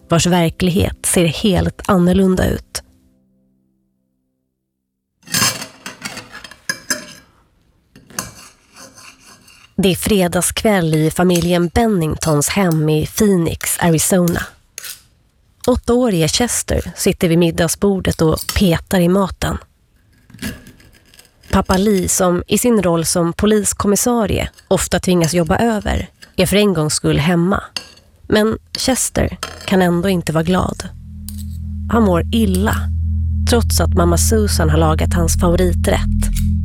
vars verklighet ser helt annorlunda ut. Det är fredagskväll i familjen Benningtons hem i Phoenix, Arizona. 8-årige Chester sitter vid middagsbordet och petar i maten. Pappa Lee, som i sin roll som poliskommissarie ofta tvingas jobba över, är för en gångs skull hemma. Men Chester kan ändå inte vara glad. Han mår illa, trots att mamma Susan har lagat hans favoriträtt.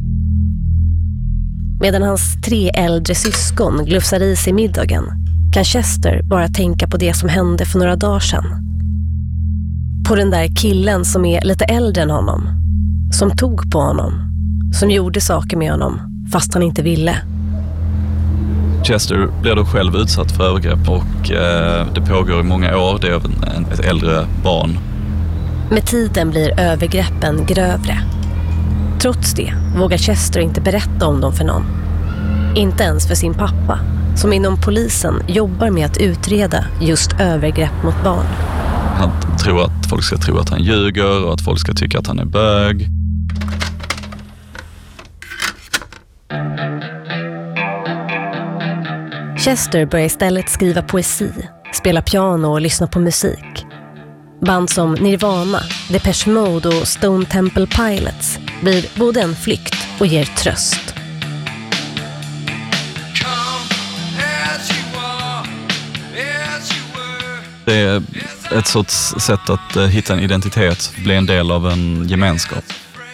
Medan hans 3 äldre syskon glufsar i sig middagen kan Chester bara tänka på det som hände för några dagar sedan. På den där killen som är lite äldre än honom, som tog på honom, som gjorde saker med honom fast han inte ville. Chester blir då själv utsatt för övergrepp och det pågår i många år. Det är ett äldre barn. Med tiden blir övergreppen grövre. Trots det vågar Chester inte berätta om dem för någon. Inte ens för sin pappa, som inom polisen jobbar med att utreda just övergrepp mot barn. Han tror att folk ska tro att han ljuger och att folk ska tycka att han är bög. Chester börjar istället skriva poesi, spela piano och lyssna på musik. Band som Nirvana, Depeche Mode och Stone Temple Pilots blir både en flykt och ger tröst. Det är ett sorts sätt att hitta en identitet, bli en del av en gemenskap.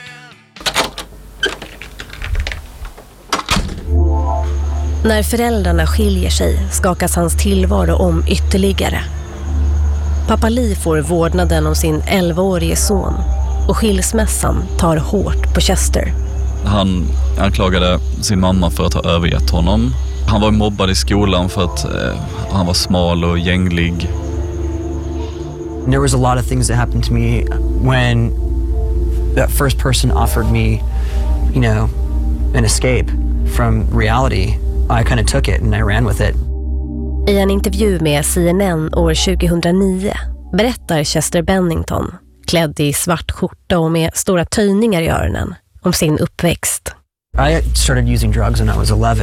När föräldrarna skiljer sig skakas hans tillvaro om ytterligare. Pappa Lee får vårdnaden om sin 11-årige son och skilsmässan tar hårt på Chester. Han anklagade sin mamma för att ha övergett honom. Han var mobbad i skolan för att han var smal och gänglig. There was a lot of things that happened to me when that first person offered me, an escape from reality. I kind of took it and I ran with it. I en intervju med CNN år 2009 berättar Chester Bennington, klädd i svart skjorta och med stora töjningar i öronen, om sin uppväxt. I started using drugs when I was 11.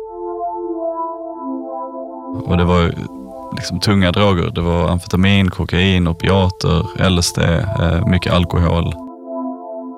Och det var liksom tunga droger. Det var amfetamin, kokain, opiater, LSD, mycket alkohol.